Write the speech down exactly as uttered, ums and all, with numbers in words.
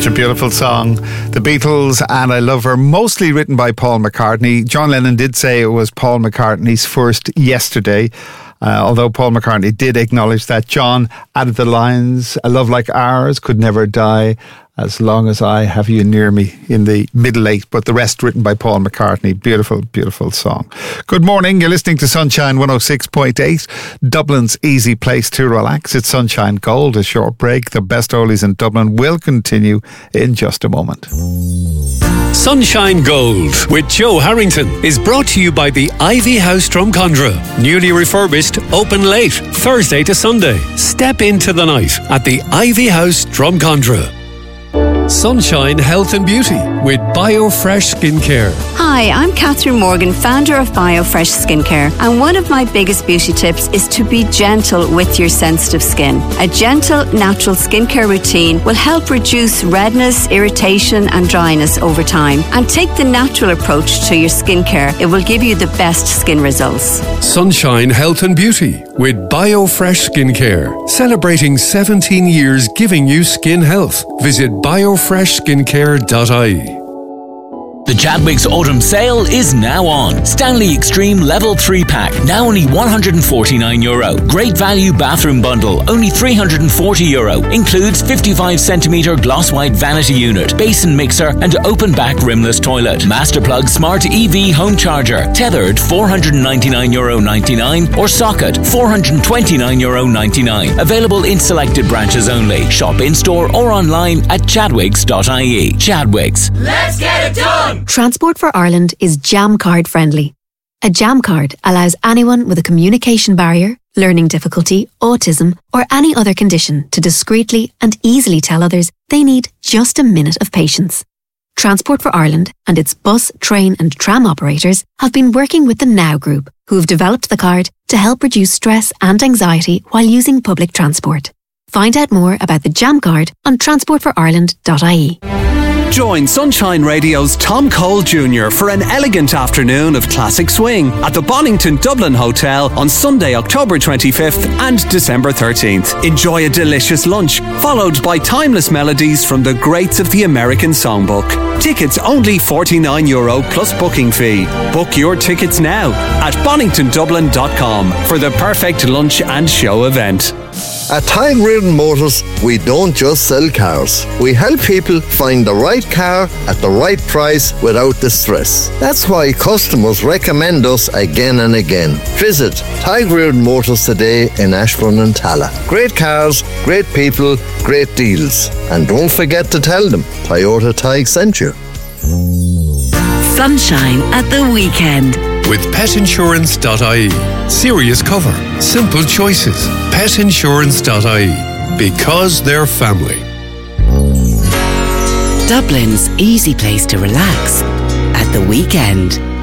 Such a beautiful song. The Beatles and I Love Her, mostly written by Paul McCartney. John Lennon did say it was Paul McCartney's first yesterday, uh, although Paul McCartney did acknowledge that. John added the lines, "A love like ours could never die as long as I have you near me," in the middle eight, but the rest written by Paul McCartney. Beautiful, beautiful song. Good morning. You're listening to Sunshine one oh six point eight, Dublin's easy place to relax. It's Sunshine Gold, a short break. The best oldies in Dublin will continue in just a moment. Sunshine Gold with Joe Harrington is brought to you by the Ivy House Drumcondra. Newly refurbished, open late, Thursday to Sunday. Step into the night at the Ivy House Drumcondra. Sunshine Health and Beauty with BioFresh Skincare. Hi, I'm Catherine Morgan, founder of BioFresh Skincare, and one of my biggest beauty tips is to be gentle with your sensitive skin. A gentle, natural skincare routine will help reduce redness, irritation and dryness over time. And take the natural approach to your skincare. It will give you the best skin results. Sunshine Health and Beauty with BioFresh Skincare. Celebrating seventeen years giving you skin health. Visit bio fresh skincare dot I E. The Chadwicks Autumn Sale is now on. Stanley Extreme Level three Pack, now only one hundred forty-nine euro. Great Value Bathroom Bundle, only three hundred forty euro. Includes fifty-five centimetre gloss white vanity unit, basin mixer and open back rimless toilet. Masterplug Smart E V Home Charger, tethered four hundred ninety-nine euro ninety-nine or socket four hundred twenty-nine euro ninety-nine. Available in selected branches only. Shop in store or online at chadwicks dot I E. Chadwicks. Let's get it done! Transport for Ireland is Jam Card friendly. A Jam Card allows anyone with a communication barrier, learning difficulty, autism or any other condition to discreetly and easily tell others they need just a minute of patience. Transport for Ireland and its bus, train and tram operators have been working with the Now Group, who have developed the card to help reduce stress and anxiety while using public transport. Find out more about the Jam Card on transport for ireland dot I E. Join Sunshine Radio's Tom Cole Junior for an elegant afternoon of classic swing at the Bonington Dublin Hotel on Sunday, October twenty-fifth and December thirteenth. Enjoy a delicious lunch, followed by timeless melodies from the greats of the American songbook. Tickets only forty-nine euro plus booking fee. Book your tickets now at bonington dublin dot com for the perfect lunch and show event. At Tadhg Reardon Motors, we don't just sell cars. We help people find the right car at the right price without the stress. That's why customers recommend us again and again. Visit Tadhg Reardon Motors today in Ashbourne and Tala. Great cars, great people, great deals. And don't forget to tell them Toyota Tadhg sent you. Sunshine at the weekend. With pet insurance dot I E. Serious cover, simple choices. pet insurance dot I E. Because they're family. Dublin's easy place to relax at the weekend.